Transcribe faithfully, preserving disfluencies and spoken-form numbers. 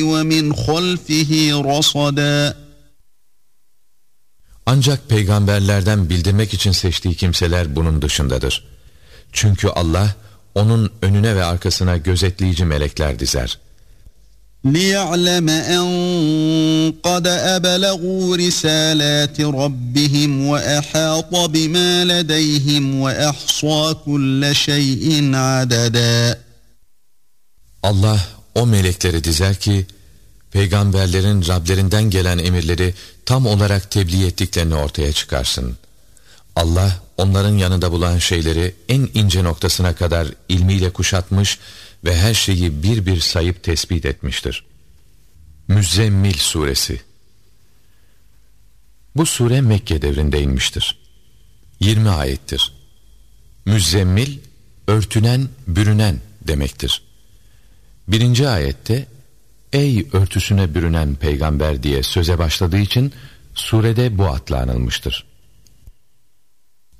وَمِنْ خَلْفِهِ رَصَدًا. Ancak peygamberlerden bildirmek için seçtiği kimseler bunun dışındadır. Çünkü Allah onun önüne ve arkasına gözetleyici melekler dizer. لِيَعْلَمَ أَنْ قَدْ أَبْلَغُوا رِسَالَاتِ رَبِّهِمْ وَأَحَاطَ بِمَا لَدَيْهِمْ وَأَحْصَى كُلَّ شَيْءٍ عَدَدًا. Allah o melekleri dizer ki, peygamberlerin Rablerinden gelen emirleri tam olarak tebliğ ettiklerini ortaya çıkarsın. Allah onların yanında bulan şeyleri en ince noktasına kadar ilmiyle kuşatmış ve her şeyi bir bir sayıp tespit etmiştir. Müzzemmil Suresi. Bu sure Mekke devrinde inmiştir. yirmi ayettir. Müzzemmil, örtünen, bürünen demektir. Birinci ayette, ey örtüsüne bürünen peygamber diye söze başladığı için surede bu adla anılmıştır.